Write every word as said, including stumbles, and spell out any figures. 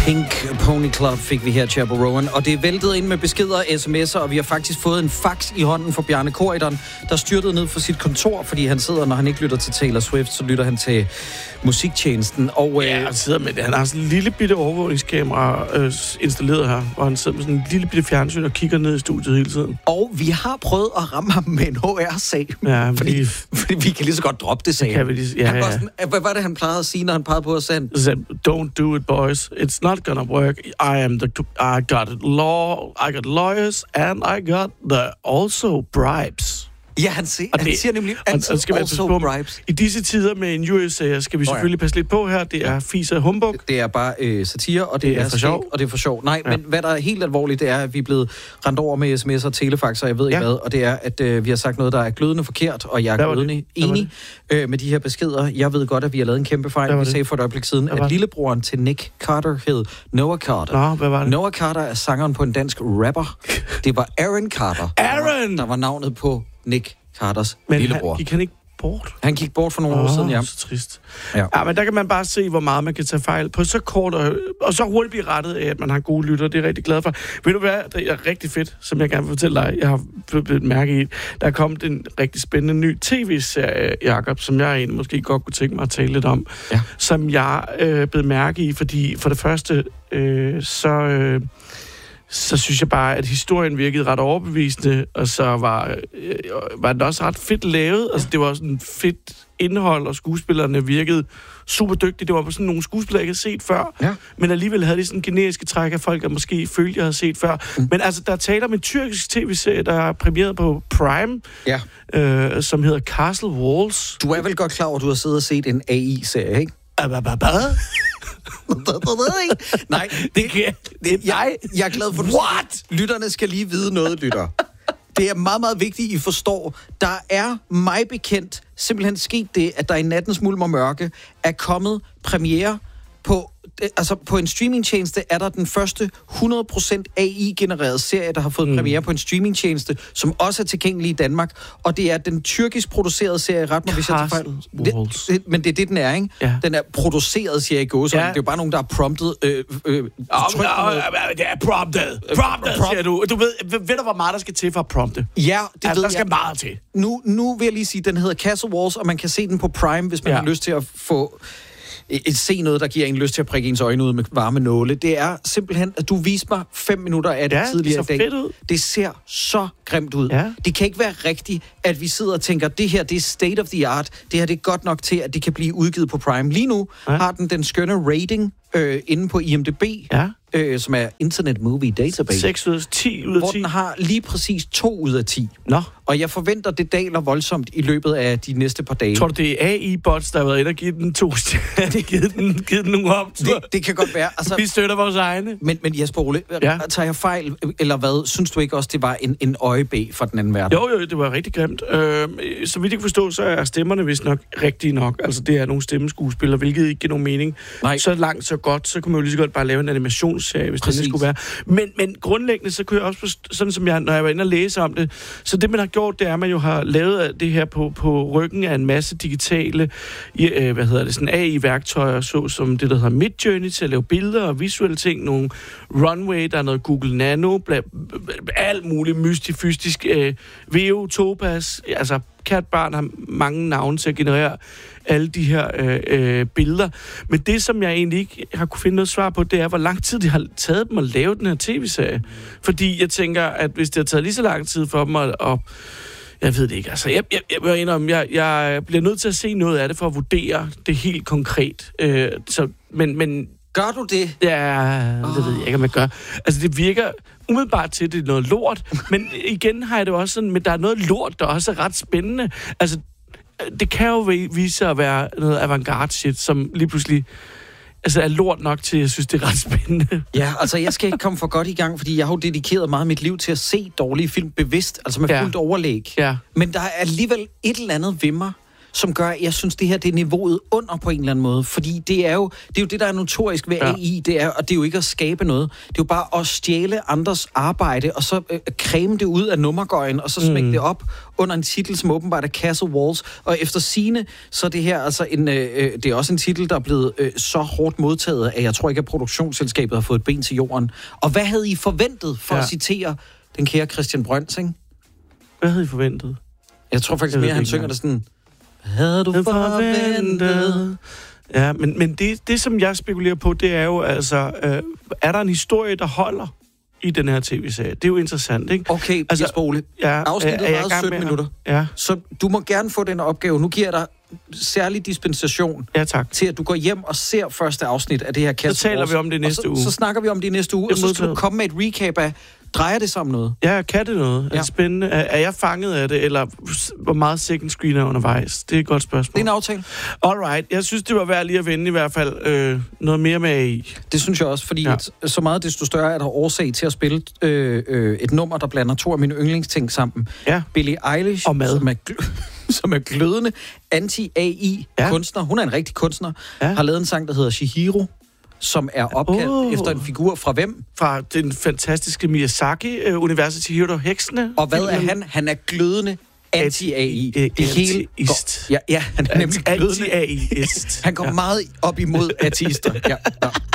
Pink Pony Club fik vi her, Chappell Rowan. Og det er væltet ind med beskeder og sms'er, og vi har faktisk fået en fax i hånden fra Bjarne Corydon, der styrtede ned fra sit kontor, fordi han sidder, når han ikke lytter til Taylor Swift, så lytter han til musiktjenesten. Og, ja, han sidder med det. Han har sådan en lille bitte overvågningskamera øh, installeret her, hvor han sidder med sådan en lille bitte fjernsyn og kigger ned i studiet hele tiden. Og vi har prøvet at ramme ham med en H R-sag, ja, fordi, vi, fordi vi kan lige så godt droppe det, sagde kan vi lige, ja, han. Ja. Sådan, hvad var det, han plejede at sige, når han pegede på os? Han said, don't do it, boys. It's not gonna work. I am the... I got law. I got lawyers, and I got the also bribes. Ja, han siger, han det, siger nemlig altid og, og also på, bribes. I disse tider med en U S A skal vi selvfølgelig oh, ja. passe lidt på her. Det er fis og humbug. Det, det er bare øh, satire, og det, det er, er for sjov. Og det er for sjov. Nej, ja. Men hvad der er helt alvorligt, det er, at vi er blevet rendt over med sms'er og telefaxer, jeg ved ikke ja. hvad, og det er, at øh, vi har sagt noget, der er glødende forkert, og jeg er glødende enig øh, med de her beskeder. Jeg ved godt, at vi har lavet en kæmpe fejl. Vi sagde for et øjeblik siden, at lillebroren til Nick Carter hed Noah Carter. Nå, hvad var det? Noah Carter er sangeren på en dansk rapper. Det var Aaron Carter. Aaron! Der var navnet på Nick Carters men lillebror. Men gik han ikke bort? Han gik bort for nogle oh, år siden, ja. Så trist. Ja. ja, men der kan man bare se, hvor meget man kan tage fejl på så kort, og, og så hurtigt blive rettet af, at man har gode lytter. Det er jeg rigtig glad for. Ved du hvad, det er rigtig fedt, som jeg gerne vil fortælle dig. Jeg har blevet mærke i, der er kommet en rigtig spændende ny tv-serie, Jacob, som jeg egentlig måske godt kunne tænke mig at tale lidt om. Ja. Som jeg er øh, blevet mærke i, fordi for det første, øh, så... Øh, så synes jeg bare, at historien virkede ret overbevisende, og så var, øh, var den også ret fedt lavet. Altså, det var sådan fedt indhold, og skuespillerne virkede super dygtige. Det var på sådan nogle skuespillere, jeg ikke havde set før, ja. Men alligevel havde de sådan generiske træk af folk, der måske følte, jeg havde set før. Mm. Men altså, der taler om en tyrkisk tv-serie, der er premieret på Prime, ja. øh, som hedder Castle Walls. Du er vel godt klar over, at du har siddet og set en A I-serie, ikke? Nej, det kan det, jeg. Jeg er glad for, at What? Lytterne skal lige vide noget, lytter. Det er meget, meget vigtigt, I forstår. Der er mig bekendt simpelthen sket det, at der i nattens mulm og mørke er kommet premiere på, altså på en streamingtjeneste er der den første hundrede procent A I-genererede serie, der har fået mm. premiere på en streamingtjeneste, som også er tilgængelig i Danmark. Og det er den tyrkisk producerede serie, ret mig, hvis jeg tager fejl. Det, det, men det er det, den er, ikke? Ja. Den er produceret, siger jeg i gåsøjne. Ja. Det er jo bare nogen, der har promptet... Øh, øh, oh, no, det er promptet. Promptet, Prompt. siger du. Du ved, ved du, hvor meget der skal til for at prompte? Ja, det altså, ved der jeg. skal meget til. Nu, nu vil jeg lige sige, den hedder Castle Walls, og man kan se den på Prime, hvis man ja. har lyst til at få... Et, se noget, der giver en lyst til at prikke ens øjne ud med varme nåle. Det er simpelthen, at du viste mig fem minutter af det ja, tidligere det i dag. Det ser så grimt ud. Ja. Det kan ikke være rigtigt, at vi sidder og tænker, det her, det er state of the art. Det her, det er godt nok til, at det kan blive udgivet på Prime. Lige nu ja. har den den skønne rating øh, inde på I M D B, ja. øh, som er Internet Movie Database. seks ud af ti ud af ti. Hvor den har lige præcis to ud af ti. Nå. Og jeg forventer, det daler voldsomt i løbet af de næste par dage. Tror du, det er A I-bots, der har været inde og givet den to stjerner? Det givet den, givet den nogle op. Det, det kan godt være. Altså, vi støtter vores egne. Men, men Jesper Ole, ja. tager jeg fejl, eller hvad? Synes du ikke også, det var en, en øje-B fra den anden verden? Jo, jo, det var rigtig grimt. Øh, så vidt jeg kan forstå, så er stemmerne vist nok rigtige nok. Altså, det er nogle stemmeskuespillere, hvilket ikke giver nogen mening. Nej. Så langt, så godt, så kunne man jo lige så godt bare lave en animationsserie, hvis Præcis. det skulle være. Men, men grundlæggende, så kunne jeg også, forstå, sådan som jeg, når jeg var inde og læse om det, så det, man har gjort, det er, at man jo har lavet det her på, på ryggen af en masse digitale, øh, hvad hedder det, sådan A I-værktøjer, så som det, der hedder Midjourney, til at lave billeder og visuelle ting, nogle Runway, der er noget Google Nano, bla, alt muligt mystifystisk, øh, Veo, Topaz, altså kært barn har mange navne til at generere alle de her øh, øh, billeder. Men det, som jeg egentlig ikke har kunne finde noget svar på, det er, hvor lang tid det har taget dem at lave den her tv-serie. Fordi jeg tænker, at hvis det har taget lige så lang tid for dem at... at jeg ved det ikke, altså. Jeg, jeg, jeg, jeg, indrømme, jeg, jeg bliver nødt til at se noget af det, for at vurdere det helt konkret. Øh, så, men, men... Gør du det? Ja, oh. det ved jeg ikke, om jeg gør. Altså, det virker umiddelbart til, at det er noget lort. Men igen har jeg det også sådan, men der er noget lort, der også er ret spændende. Altså, det kan jo vise sig at være noget avantgarde shit, som lige pludselig altså er lort nok til, at jeg synes, det er ret spændende. Ja, altså jeg skal ikke komme for godt i gang, fordi jeg har jo dedikeret meget af mit liv til at se dårlige film bevidst, altså med ja. fuldt overlæg. Ja. Men der er alligevel et eller andet ved mig, som gør, at jeg synes, det her det er niveauet under på en eller anden måde. Fordi det er jo det, er jo det der er notorisk ved ja. A I, det er, og det er jo ikke at skabe noget. Det er jo bare at stjæle andres arbejde, og så øh, creme det ud af nummergøjen, og så smække mm. det op under en titel, som åbenbart er Castle Walls. Og efter sigende, så er det her altså en, øh, det er også en titel, der er blevet øh, så hårdt modtaget, at jeg tror ikke, at produktionsselskabet har fået et ben til jorden. Og hvad havde I forventet, for ja. at citere den kære Christian Brøns, ikke? Hvad havde I forventet? Jeg tror faktisk mere, han synger det sådan... Hvad havde du forventet? Ja, men, men det, det, som jeg spekulerer på, det er jo altså... Øh, er der en historie, der holder i den her tv-serie? Det er jo interessant, ikke? Okay, altså, Jesper Ole. Ja, afsnittet var sytten minutter. Ja. Så du må gerne få den opgave. Nu giver jeg dig særlig dispensation ja, tak. til, at du går hjem og ser første afsnit af det her Castle Walls. Så taler vi om det næste så, uge. Så snakker vi om det næste uge, og så skal du komme med et recap af, drejer det sig om noget? Ja, kan det noget? Ja. Er det spændende? Er, er jeg fanget af det, eller hvor meget second screen er undervejs? Det er et godt spørgsmål. Det er en aftale. Alright. Jeg synes, det var værd lige at vende i hvert fald øh, noget mere med A I. Det synes jeg også, fordi ja. et, så meget desto større er der årsag til at spille øh, øh, et nummer, der blander to af mine yndlingsting sammen. Ja. Billie Eilish, og mad. Som er som er glødende anti-A I-kunstner. Ja. Hun er en rigtig kunstner. Ja. Har lavet en sang, der hedder Chihiro, som er opkaldt oh. efter en figur fra hvem? Fra den fantastiske Miyazaki-universet Chihiro Heksene. Og hvad er han? Han er glødende anti-A I. Det er helt ja, ja, han er nemlig glødende anti-A I-ist. Han går ja. meget op imod ateister. Ja. Ja.